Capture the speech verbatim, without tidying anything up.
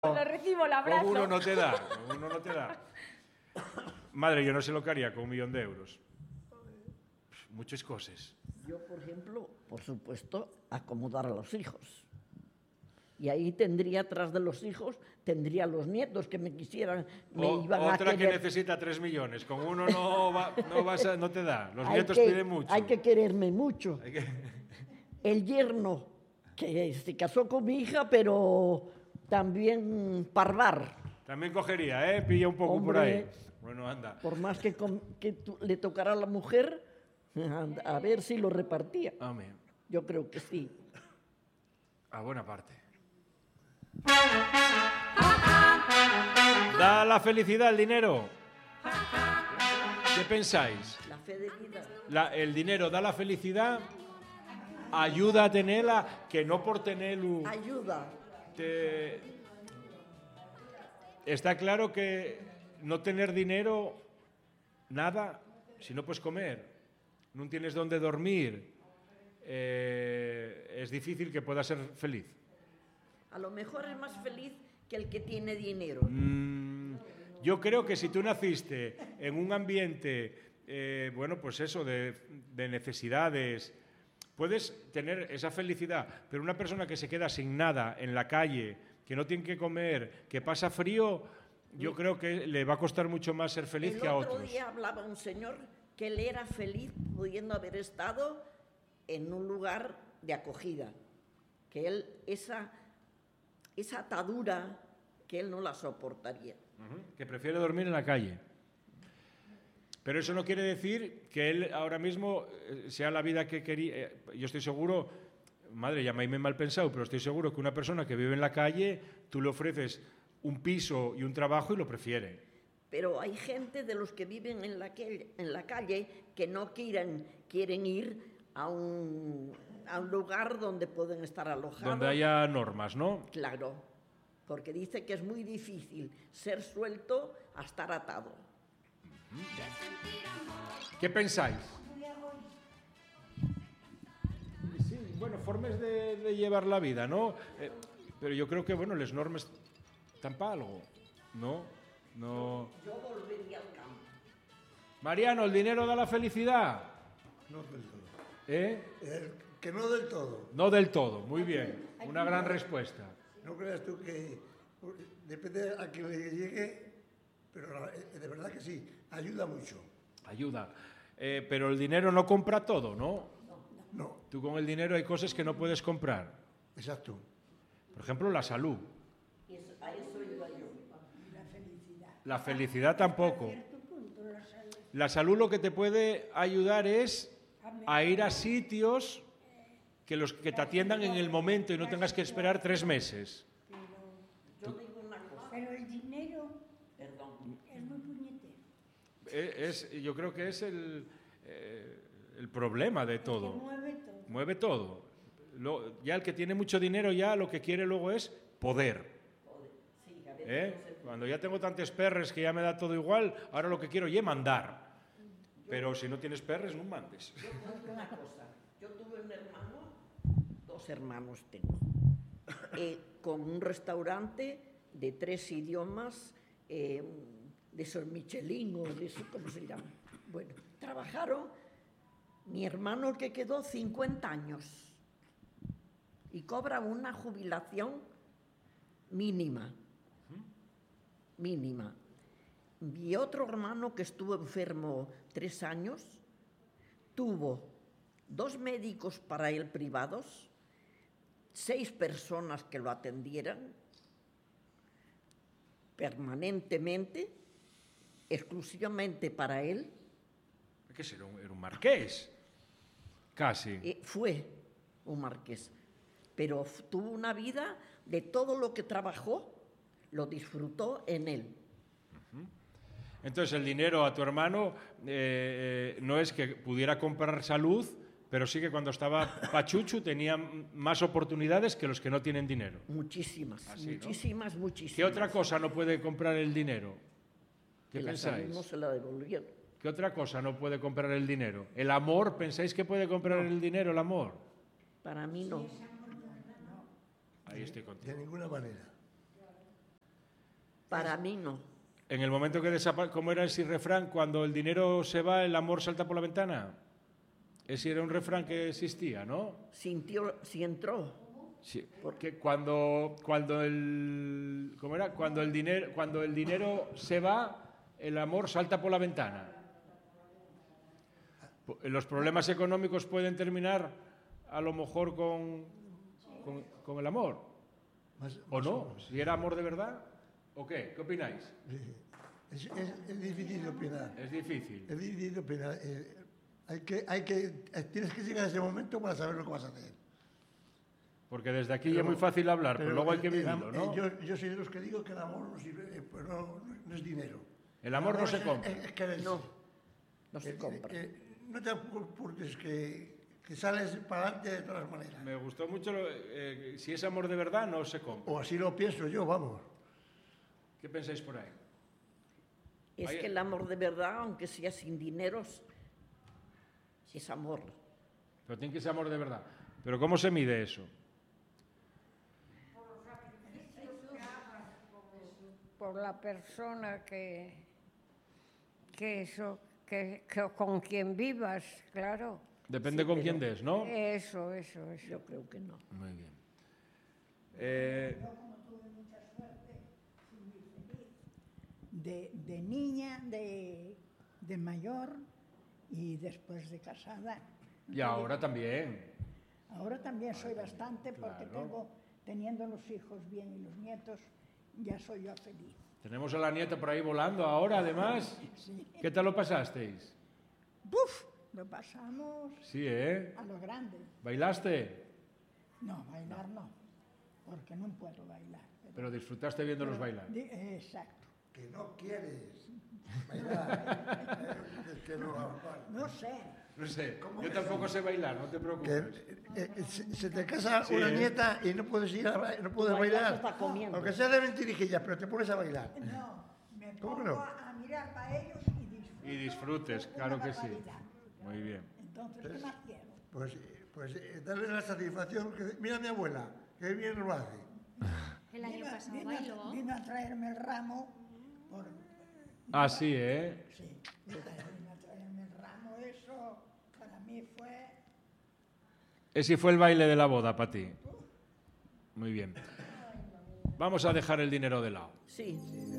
Lo recibo, lo abrazo. Con uno no te da, con uno no te da. Madre, yo no sé lo que haría con un millón de euros. Muchas cosas. Yo, por ejemplo, por supuesto, acomodar a los hijos. Y ahí tendría, tras de los hijos, tendría los nietos que me quisieran, me O, iban otra a querer. que necesita tres millones. Con uno no, va, no, vas a, no te da. Los Hay nietos que, piden mucho. Hay que quererme mucho. Hay que... El yerno, que se casó con mi hija, pero también parvar. También cogería, ¿eh? Pilla un poco Hombre, por ahí. Bueno, anda. Por más que, con, que tu, le tocara a la mujer, a ver si lo repartía. Amén. Yo creo que sí. A buena parte. ¿Da la felicidad el dinero? ¿Qué pensáis? La fe de vida. La, ¿El dinero da la felicidad? ¿Ayuda a tenerla? Que no por tenerlo... Ayuda. Te... Está claro que no tener dinero, nada, si no puedes comer, no tienes dónde dormir, eh, es difícil que puedas ser feliz. A lo mejor es más feliz que el que tiene dinero. Mm, yo creo que si tú naciste en un ambiente, eh, bueno, pues eso, de, de necesidades, puedes tener esa felicidad, pero una persona que se queda sin nada en la calle, que no tiene que comer, que pasa frío, yo creo que le va a costar mucho más ser feliz el que a otro otros. día hablaba un señor que él era feliz pudiendo haber estado en un lugar de acogida, que él esa, esa atadura que él no la soportaría. Uh-huh. Que prefiere dormir en la calle. Pero eso no quiere decir que él ahora mismo sea la vida que quería. Yo estoy seguro, madre, llamadme mal pensado, pero estoy seguro que una persona que vive en la calle, tú le ofreces un piso y un trabajo y lo prefiere. Pero hay gente de los que viven en la, que, en la calle que no quieren, quieren ir a un, a un lugar donde pueden estar alojados. Donde haya normas, ¿no? Claro, porque dice que es muy difícil ser suelto a estar atado. ¿Qué pensáis? Sí, bueno, formas de, de llevar la vida, ¿no? Eh, pero yo creo que, bueno, las normas están para algo, ¿no? No. Yo volvería al campo. Mariano, ¿el dinero da la felicidad? No del todo. ¿Eh? Eh, que no del todo. No del todo, muy bien. Una gran respuesta. No creas tú que depende a quien le llegue, pero de verdad que sí, ayuda mucho. Ayuda. Eh, pero el dinero no compra todo, ¿no? No. Tú con el dinero hay cosas que no puedes comprar. Exacto. Por ejemplo, la salud. A eso iba yo. La felicidad tampoco. La salud lo que te puede ayudar es a ir a sitios que, los, que te atiendan en el momento y no tengas que esperar tres meses. Yo digo una cosa. Pero el dinero Perdón. es muy puñetero. Es, es, yo creo que es el, eh, el problema de todo. Que mueve todo. Mueve todo. Lo, ya el que tiene mucho dinero ya lo que quiere luego es poder. Sí, a veces ¿Eh? no se puede. Cuando ya tengo tantos perres que ya me da todo igual, ahora lo que quiero es mandar. Pero si no tienes perres, no mandes. Yo digo una cosa. Yo tuve un hermano, dos hermanos tengo, eh, con un restaurante de tres idiomas, eh, de esos Michelin o de eso, ¿cómo se llama? Bueno, trabajaron, mi hermano que quedó cincuenta años y cobra una jubilación mínima, mínima. Mi otro hermano que estuvo enfermo tres años, tuvo dos médicos para él privados, seis personas que lo atendieran permanentemente, exclusivamente para él. ¿Qué será? Era un marqués. Casi. Eh, fue un marqués, pero f- tuvo una vida de todo lo que trabajó, lo disfrutó en él. Entonces el dinero a tu hermano eh, eh, no es que pudiera comprar salud, pero sí que cuando estaba pachuchu tenía más oportunidades que los que no tienen dinero. Muchísimas, Así, ¿no? muchísimas, muchísimas. ¿Qué otra cosa no puede comprar el dinero? ¿Qué Que la salud pensáis? no se la devolvieron. ¿Qué otra cosa no puede comprar el dinero? ¿El amor? ¿Pensáis que puede comprar el dinero, el amor? Para mí no. Ahí estoy contigo. De ninguna manera. Para mí no. En el momento que desaparece, ¿cómo era ese refrán? Cuando el dinero se va, el amor salta por la ventana. Ese era un refrán que existía, ¿no? Sintió, si entró. Sí, porque cuando, cuando el, ¿cómo era? Cuando el dinero, cuando el dinero se va, el amor salta por la ventana. Los problemas económicos pueden terminar a lo mejor con, con, con el amor. Más- ¿O más no? menos. Si era amor de verdad, ¿o qué? ¿Qué opináis? Es, es- es difícil de opinar. Es difícil. Es difícil de opinar. Eh, hay que, hay que, eh, tienes que llegar a ese momento para saber lo que vas a hacer. Porque desde aquí Pero- es muy fácil hablar, pero, luego hay que el- el vivirlo, am- ¿no? eh, Yo, yo soy de los que digo que el amor no sirve, eh, pues no, no es dinero. El amor no se es- compra. Es, es quererse. No, no se Eh, compra. eh, no te apures que, que sales para adelante de todas maneras. Me gustó mucho, lo- eh, si es amor de verdad, no se compra. O así lo pienso yo, vamos. ¿Qué pensáis por ahí? Es Ahí- que el amor de verdad, aunque sea sin dineros, es amor. Pero tiene que ser amor de verdad. ¿Pero cómo se mide eso? Por la persona que, que eso, que, que con quien vivas, claro. Depende Sí, con pero- quién des, ¿no? Eso, eso, eso. Yo creo que no. Muy bien. Eh, De, de niña, de, de mayor y después de casada. y ahora también. Ahora también soy bastante porque claro. tengo, teniendo los hijos bien y los nietos, ya soy yo feliz. Tenemos a la nieta por ahí volando ahora, además. Sí. ¿Qué tal lo pasasteis? ¡Buf! Lo pasamos Sí, ¿eh? a lo grande. ¿Bailaste? No, bailar no, porque no puedo bailar. Pero- Pero disfrutaste viéndolos bailar. Di- Exacto. Que no quieres bailar. Es que no, vale. No sé. No sé, yo tampoco sé bailar, no te Que, preocupes. eh, eh, se, se te casa Sí, una ¿eh? nieta y no puedes ir a, ba- no puedes Bailar bailar. está comiendo. Aunque sea de mentirijillas, pero te pones a bailar. No, me ¿Cómo pongo que no? a, a mirar para ellos y disfruto. Y disfrutes, una claro que sí. barbaridad. Muy bien. Entonces, ¿qué más quiero? Pues, eh, pues eh, darle la satisfacción. Que, mira a mi abuela, que bien lo hace. El año Vino- pasado vino a- bailó. Vino a traerme el ramo por... Ah, sí, ¿eh? Sí, vino a traerme el ramo, eso para mí fue... Ese fue el baile de la boda para ti. Muy bien. Vamos a dejar el dinero de lado. Sí.